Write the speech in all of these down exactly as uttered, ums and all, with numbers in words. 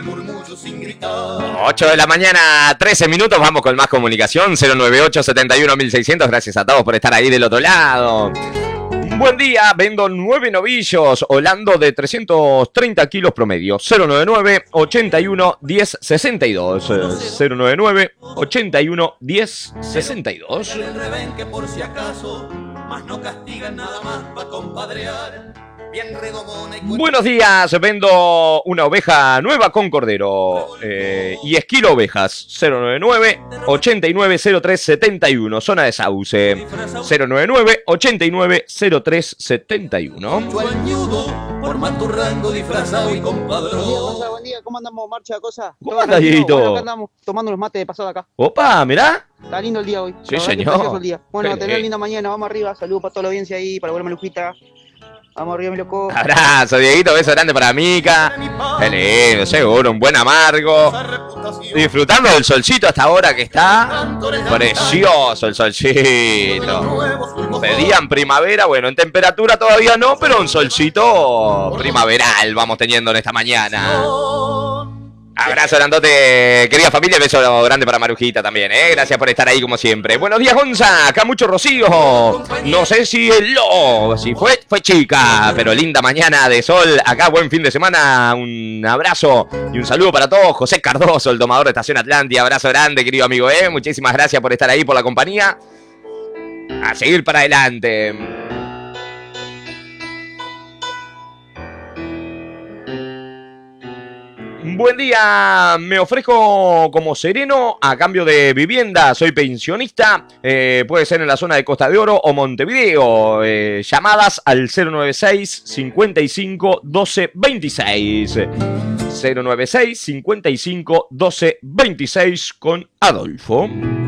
ocho de la mañana, trece minutos, vamos con más comunicación. Cero nueve ocho, setenta y uno, mil seiscientos. Gracias a todos por estar ahí del otro lado. Buen día, vendo nueve novillos, Holando de trescientos treinta kilos promedio. Cero nueve nueve, ochenta y uno, diez, sesenta y dos. Cero nueve nueve, ochenta y uno, diez, sesenta y dos. Buenos días, vendo una oveja nueva con cordero eh, y esquilo ovejas. Cero nueve nueve, ochenta y nueve, cero tres, setenta y uno, zona de Sauce. Cero nueve nueve, ochenta y nueve, cero tres, setenta y uno. Por Maturrango disfrazado y compadrón. Buen día, buen día, ¿cómo andamos, marcha, cosa? ¿Cómo andas, Dieguito? Bueno, acá andamos tomando los mates de pasada acá. Opa, mirá. Está lindo el día hoy. Sí, señor. El día. Bueno, a tener Pele. linda mañana, vamos arriba. Saludos para toda la audiencia ahí, para la buena Malujita. Vamos arriba, mi loco. Abrazo, Dieguito, beso grande para Mica. Qué lindo, seguro, un buen amargo. Disfrutando del solcito hasta ahora que está. Precioso el solcito. Pedían primavera, bueno, en temperatura todavía no, pero un solcito primaveral vamos teniendo en esta mañana. Abrazo grandote, querida familia, beso grande para Marujita también, ¿eh? Gracias por estar ahí como siempre. Buenos días, Gonza, acá mucho rocío. No sé si el lo, si fue, fue chica, pero linda mañana de sol. Acá, buen fin de semana, un abrazo y un saludo para todos. José Cardoso, el domador de Estación Atlántida, abrazo grande, querido amigo, ¿eh? Muchísimas gracias por estar ahí, por la compañía. A seguir para adelante. Buen día, me ofrezco como sereno a cambio de vivienda, soy pensionista, eh, puede ser en la zona de Costa de Oro o Montevideo, eh, llamadas al cero nueve seis, cincuenta y cinco, doce, veintiséis, cero nueve seis, cincuenta y cinco, doce, veintiséis con Adolfo.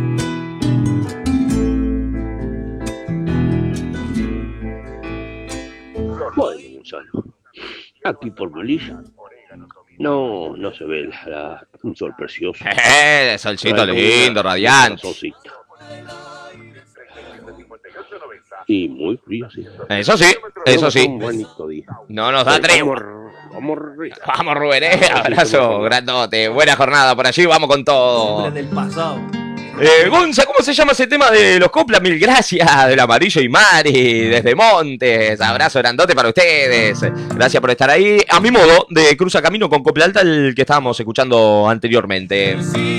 Bueno, Gonzalo, aquí por Melilla. No, no se ve la, la, un sol precioso. Eh, solcito lindo, radiante. Y muy frío, sí. Eso sí, eso sí. Un bonito día. No nos da tregua. Vamos, vamos, vamos, Rubén, eh. Abrazo grandote. Buena jornada por allí, vamos con todo. Del pasado. Eh, Gonza, ¿cómo se llama ese tema de los coplas? Mil gracias, del Amarillo y Mari, desde Montes. Abrazo grandote para ustedes. Gracias por estar ahí. A mi modo, de Cruza Camino con Copla Alta, el que estábamos escuchando anteriormente.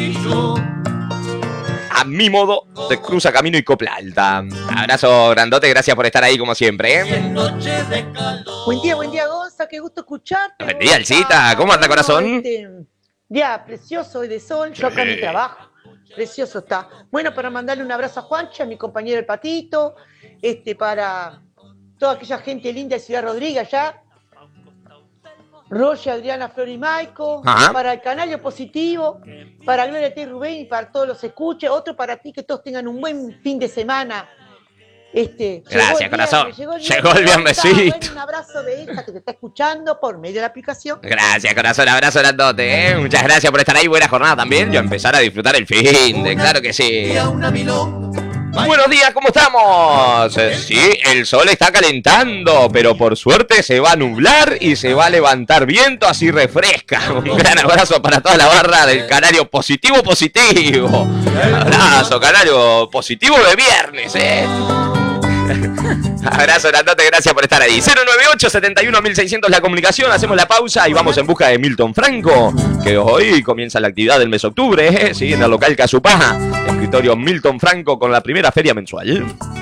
A mi modo, de Cruza Camino y Copla Alta. Abrazo grandote, gracias por estar ahí como siempre, ¿eh? Buen día, buen día, Gonza, qué gusto escucharte. Buen día, Alcita, ¿cómo anda, corazón? Este, día precioso hoy de sol, yo acá en mi trabajo. Precioso está. Bueno, para mandarle un abrazo a Juancha, a mi compañero el Patito, este, para toda aquella gente linda de Ciudad Rodríguez allá, Roger, Adriana, Flor y Maico, Ajá. Para el Canario Positivo, para Gloria T. y Rubén y para todos los escuches, otro para ti, que todos tengan un buen fin de semana. Este, Gracias, corazón. Llegó el Llegó el viernecito. Un abrazo de esta que te está escuchando por medio de la aplicación. Gracias, corazón, abrazo grandote, ¿eh? Muchas gracias por estar ahí, buena jornada también. Yo empezar a disfrutar el fin de, claro que sí. Buenos días, ¿cómo estamos? Sí, el sol está calentando, pero por suerte se va a nublar y se va a levantar viento, así refresca. Un gran abrazo para toda la barra del Canario Positivo Positivo. Abrazo, Canario Positivo de viernes, ¿eh? Abrazo grandote, gracias por estar ahí. Cero nueve ocho, setenta y uno, mil seiscientos la comunicación, hacemos la pausa y vamos en busca de Milton Franco, que hoy comienza la actividad del mes de octubre, ¿eh? Sí, en el local Casupá, escritorio Milton Franco con la primera feria mensual.